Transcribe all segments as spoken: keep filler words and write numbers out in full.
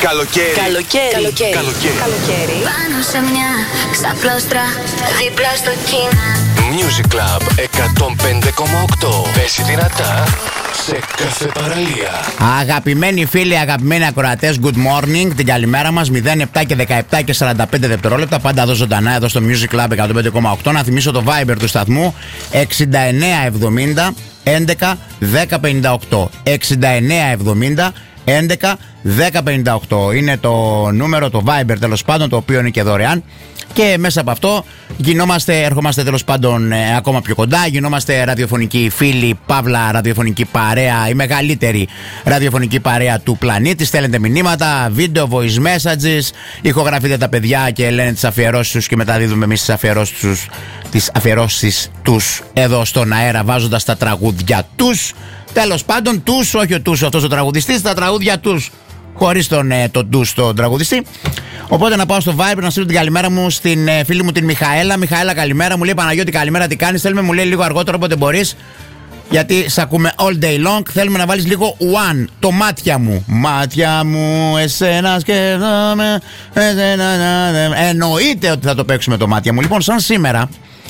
Καλοκαίρι. Καλοκαίρι. Καλοκαίρι. Καλοκαίρι. Καλοκαίρι. Πάνω σε μια ξαπλώστρα δίπλα στο κίνα. Music Club εκατόν πέντε κόμμα οκτώ. Παίζει δυνατά σε κάθε παραλία. Αγαπημένοι φίλοι, αγαπημένοι ακροατές, good morning. Την καλημέρα μας. μηδέν επτά και δεκαεπτά και σαράντα πέντε δευτερόλεπτα. Πάντα εδώ ζωντανά, εδώ στο Music Club εκατόν πέντε κόμμα οκτώ. Να θυμίσω το Viber του σταθμού εξήντα εννέα εβδομήντα έντεκα δέκα πενήντα οκτώ. εξήντα εννέα εβδομήντα έντεκα δέκα πενήντα οκτώ είναι το νούμερο, το Viber τέλος πάντων, το οποίο είναι και δωρεάν. Και μέσα από αυτό γινόμαστε, ερχόμαστε τέλος πάντων ε, ακόμα πιο κοντά. Γινόμαστε ραδιοφωνικοί φίλοι, παύλα ραδιοφωνική παρέα, η μεγαλύτερη ραδιοφωνική παρέα του πλανήτη. Στέλνετε μηνύματα, βίντεο, voice messages, ηχογραφείτε τα παιδιά και λένε τις αφιερώσεις τους και μεταδίδουμε εμείς τις αφιερώσεις τους, τις αφιερώσεις τους εδώ στον αέρα, βάζοντας τα τραγούδια τους. Τέλος πάντων, τους, όχι ο τους αυτός ο τραγουδιστής, τα τραγούδια τους, χωρίς τον, ε, τον τους τον τραγουδιστή. Οπότε να πάω στο Viber να στείλω την καλημέρα μου στην ε, φίλη μου την Μιχαέλα. Μιχαέλα, καλημέρα. Μου λέει Παναγιώτη, καλημέρα, τι κάνεις? Θέλουμε, μου λέει, λίγο αργότερα όποτε μπορείς, γιατί σ' ακούμε all day long. Θέλουμε να βάλεις λίγο One, το μάτια μου. Μάτια μου, εσένα σκέφτομαι, εσένα. Εννοείται ότι θα το παίξουμε το μάτια μου. Λοιπόν, σαν σήμερα,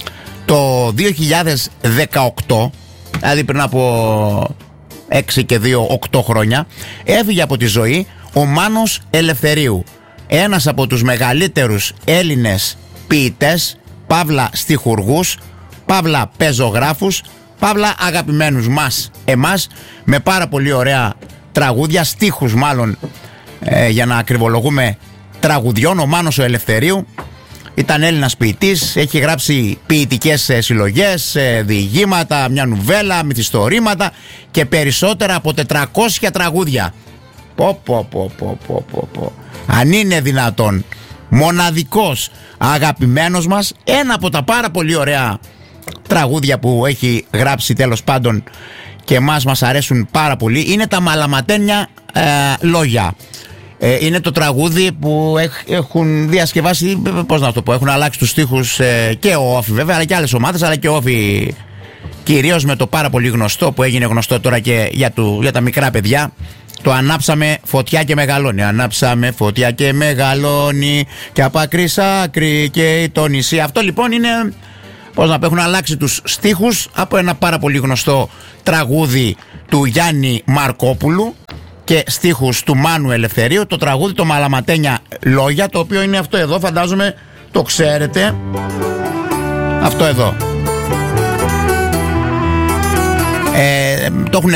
το δύο χιλιάδες δεκαοκτώ, δηλαδή πριν από έξι και δύο, οκτώ χρόνια, έφυγε από τη ζωή ο Μάνος Ελευθερίου. Ένας από τους μεγαλύτερους Έλληνες ποιητές, παύλα στιχουργούς, παύλα πεζογράφους, παύλα αγαπημένους μας εμάς, με πάρα πολύ ωραία τραγούδια, στίχους μάλλον, ε, για να ακριβολογούμε, τραγουδιών. Ο Μάνος ο Ελευθερίου ήταν Έλληνας ποιητής, έχει γράψει ποιητικές συλλογές, διηγήματα, μια νουβέλα, μυθιστορήματα και περισσότερα από τετρακόσια τραγούδια. Πω πω πω πω πω πω πω. Αν είναι δυνατόν. Μοναδικός, αγαπημένος μας, ένα από τα πάρα πολύ ωραία τραγούδια που έχει γράψει τέλος πάντων και εμάς μας αρέσουν πάρα πολύ, είναι τα Μαλαματένια ε, λόγια. Ε, είναι το τραγούδι που έχουν διασκευάσει, πώς να το πω, έχουν αλλάξει τους στίχους ε, και ο Όφι βέβαια, αλλά και άλλες ομάδες, αλλά και ο Όφι κυρίως, με το πάρα πολύ γνωστό που έγινε γνωστό τώρα και για, του, για τα μικρά παιδιά, το ανάψαμε φωτιά και μεγαλώνει. Ανάψαμε φωτιά και μεγαλώνει και από άκρη σ' άκρη και το νησί. Αυτό λοιπόν είναι, πώς να πω, έχουν αλλάξει τους στίχους από ένα πάρα πολύ γνωστό τραγούδι του Γιάννη Μαρκόπουλου και στίχους του Μάνου Ελευθερίου, το τραγούδι το Μαλαματένια λόγια, το οποίο είναι αυτό εδώ, φαντάζομαι το ξέρετε, αυτό εδώ. Ε, το έχουν